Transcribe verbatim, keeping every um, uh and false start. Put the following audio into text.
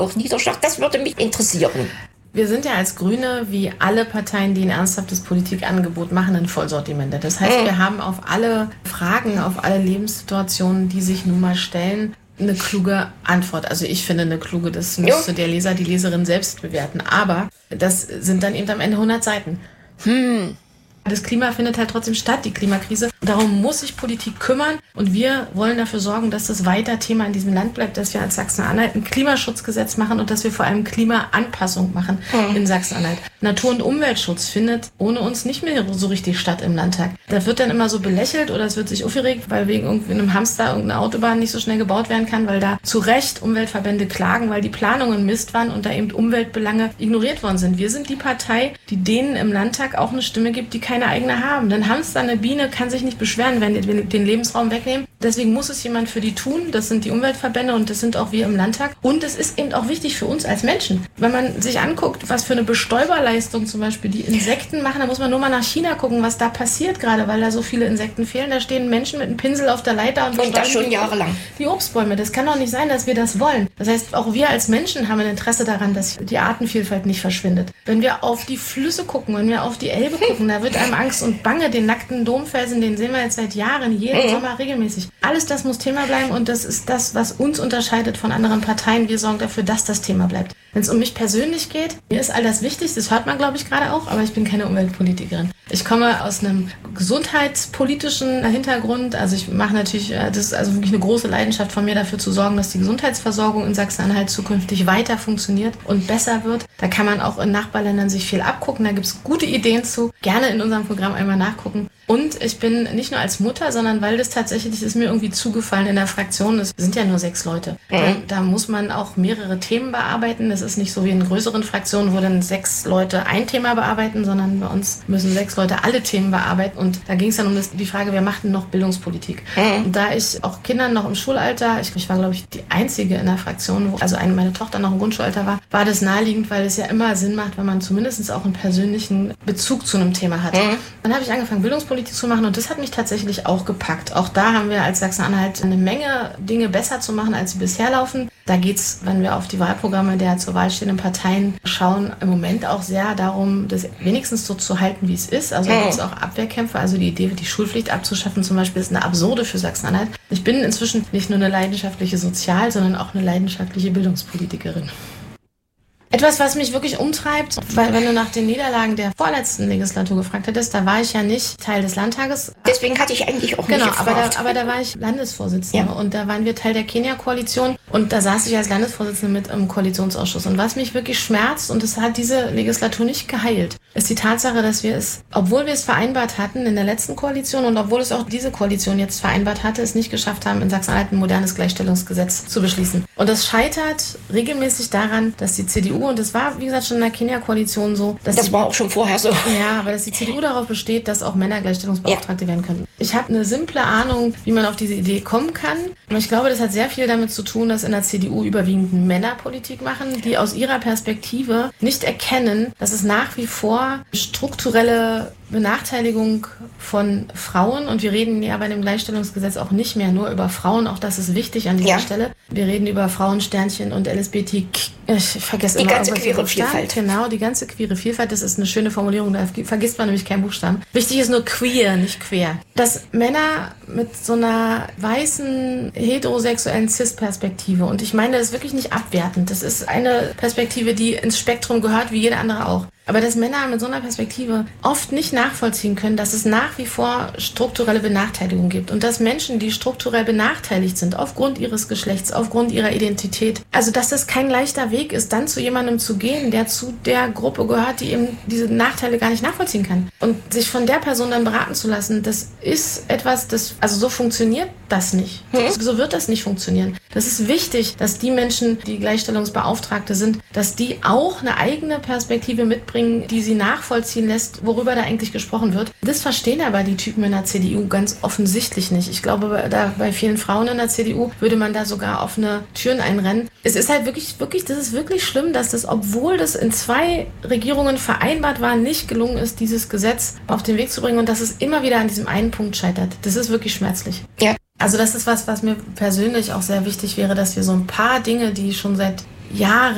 auch niederschlagen? Das würde mich interessieren. Wir sind ja als Grüne, wie alle Parteien, die ein ernsthaftes Politikangebot machen, ein Vollsortiment. Das heißt, wir haben auf alle Fragen, auf alle Lebenssituationen, die sich nun mal stellen, eine kluge Antwort. Also ich finde eine kluge, das müsste der Leser, die Leserin selbst bewerten. Aber das sind dann eben am Ende hundert Seiten. Hm. Das Klima findet halt trotzdem statt, die Klimakrise. Darum muss sich Politik kümmern und wir wollen dafür sorgen, dass das weiter Thema in diesem Land bleibt, dass wir als Sachsen-Anhalt ein Klimaschutzgesetz machen und dass wir vor allem Klimaanpassung machen mhm. in Sachsen-Anhalt. Natur- und Umweltschutz findet ohne uns nicht mehr so richtig statt im Landtag. Da wird dann immer so belächelt oder es wird sich aufgeregt, weil wegen irgendwie einem Hamster irgendeine Autobahn nicht so schnell gebaut werden kann, weil da zu Recht Umweltverbände klagen, weil die Planungen Mist waren und da eben Umweltbelange ignoriert worden sind. Wir sind die Partei, die denen im Landtag auch eine Stimme gibt, die keine eigene haben. Denn Hamster, eine Biene kann sich nicht beschweren, wenn die den Lebensraum wegnehmen. Deswegen muss es jemand für die tun. Das sind die Umweltverbände und das sind auch wir im Landtag. Und es ist eben auch wichtig für uns als Menschen. Wenn man sich anguckt, was für eine Bestäuberleistung zum Beispiel die Insekten machen, da muss man nur mal nach China gucken, was da passiert gerade, weil da so viele Insekten fehlen. Da stehen Menschen mit einem Pinsel auf der Leiter und, und das schon die, jahrelang. Die Obstbäume. Das kann doch nicht sein, dass wir das wollen. Das heißt, auch wir als Menschen haben ein Interesse daran, dass die Artenvielfalt nicht verschwindet. Wenn wir auf die Flüsse gucken, wenn wir auf die Elbe gucken, da wird einem Angst und Bange. Den nackten Domfelsen, den sehen wir jetzt seit Jahren, jeden mhm. Sommer regelmäßig. Alles das muss Thema bleiben und das ist das, was uns unterscheidet von anderen Parteien. Wir sorgen dafür, dass das Thema bleibt. Wenn es um mich persönlich geht, mir ist all das wichtig, das hört man, glaube ich, gerade auch, aber ich bin keine Umweltpolitikerin. Ich komme aus einem gesundheitspolitischen Hintergrund, also ich mache natürlich, das ist also wirklich eine große Leidenschaft von mir, dafür zu sorgen, dass die Gesundheitsversorgung in Sachsen-Anhalt zukünftig weiter funktioniert und besser wird. Da kann man auch in Nachbarländern sich viel abgucken, da gibt es gute Ideen zu, gerne in unserem Programm einmal nachgucken. Und ich bin nicht nur als Mutter, sondern weil das tatsächlich, das ist mir irgendwie zugefallen in der Fraktion, es sind ja nur sechs Leute. Mhm. Da, da muss man auch mehrere Themen bearbeiten. Das ist nicht so wie in größeren Fraktionen, wo dann sechs Leute ein Thema bearbeiten, sondern bei uns müssen sechs Leute alle Themen bearbeiten. Und da ging es dann um das, die Frage, wer macht denn noch Bildungspolitik? Mhm. Und da ich auch Kindern noch im Schulalter, ich, ich war glaube ich die Einzige in der Fraktion, wo also eine, meine Tochter noch im Grundschulalter war, war das naheliegend, weil es ja immer Sinn macht, wenn man zumindest auch einen persönlichen Bezug zu einem Thema hat. Mhm. Dann habe ich angefangen, Bildungspolitik zu machen und das hat mich tatsächlich auch gepackt. Auch da haben wir als Sachsen-Anhalt eine Menge Dinge besser zu machen, als sie bisher laufen. Da geht es, wenn wir auf die Wahlprogramme der zur Wahl stehenden Parteien schauen, im Moment auch sehr darum, das wenigstens so zu halten, wie es ist. Also da gibt es auch Abwehrkämpfe. Also die Idee, die Schulpflicht abzuschaffen zum Beispiel, ist eine absurde für Sachsen-Anhalt. Ich bin inzwischen nicht nur eine leidenschaftliche Sozial-, sondern auch eine leidenschaftliche Bildungspolitikerin. Etwas, was mich wirklich umtreibt, weil wenn du nach den Niederlagen der vorletzten Legislatur gefragt hättest, da war ich ja nicht Teil des Landtages. Deswegen hatte ich eigentlich auch genau, nicht gefragt. Aber da, aber da war ich Landesvorsitzende ja. und da waren wir Teil der Kenia-Koalition und da saß ich als Landesvorsitzende mit im Koalitionsausschuss. Und was mich wirklich schmerzt, und es hat diese Legislatur nicht geheilt, ist die Tatsache, dass wir es, obwohl wir es vereinbart hatten in der letzten Koalition und obwohl es auch diese Koalition jetzt vereinbart hatte, es nicht geschafft haben, in Sachsen-Anhalt ein modernes Gleichstellungsgesetz zu beschließen. Und das scheitert regelmäßig daran, dass die C D U, und das war, wie gesagt, schon in der Kenia-Koalition so. Dass das die, war auch schon vorher so. Ja, aber dass die C D U darauf besteht, dass auch Männer Gleichstellungsbeauftragte ja. werden können. Ich habe eine simple Ahnung, wie man auf diese Idee kommen kann. Aber ich glaube, das hat sehr viel damit zu tun, dass in der C D U überwiegend Männer Politik machen, die aus ihrer Perspektive nicht erkennen, dass es nach wie vor strukturelle Benachteiligung von Frauen, und wir reden ja bei dem Gleichstellungsgesetz auch nicht mehr nur über Frauen, auch das ist wichtig an dieser ja. Stelle. Wir reden über Frauensternchen und L S B T Q, ich vergesse die immer ganze queere Vielfalt. Genau, die ganze queere Vielfalt, das ist eine schöne Formulierung, da vergisst man nämlich keinen Buchstaben. Wichtig ist nur queer, nicht quer. Dass Männer mit so einer weißen, heterosexuellen Cis-Perspektive, und ich meine das ist wirklich nicht abwertend, das ist eine Perspektive, die ins Spektrum gehört, wie jede andere auch. Aber dass Männer mit so einer Perspektive oft nicht nachvollziehen können, dass es nach wie vor strukturelle Benachteiligung gibt und dass Menschen, die strukturell benachteiligt sind, aufgrund ihres Geschlechts, aufgrund ihrer Identität, also dass das kein leichter Weg ist, dann zu jemandem zu gehen, der zu der Gruppe gehört, die eben diese Nachteile gar nicht nachvollziehen kann. Und sich von der Person dann beraten zu lassen, das ist etwas, das, also so funktioniert das nicht. Hm? So wird das nicht funktionieren. Das ist wichtig, dass die Menschen, die Gleichstellungsbeauftragte sind, dass die auch eine eigene Perspektive mitbringen, die sie nachvollziehen lässt, worüber da eigentlich gesprochen wird. Das verstehen aber die Typen in der C D U ganz offensichtlich nicht. Ich glaube, da bei vielen Frauen in der C D U würde man da sogar offene Türen einrennen. Es ist halt wirklich, wirklich, das ist wirklich schlimm, dass das, obwohl das in zwei Regierungen vereinbart war, nicht gelungen ist, dieses Gesetz auf den Weg zu bringen und dass es immer wieder an diesem einen Punkt scheitert. Das ist wirklich schmerzlich. Ja. Also das ist was, was mir persönlich auch sehr wichtig wäre, dass wir so ein paar Dinge, die schon seit Jahren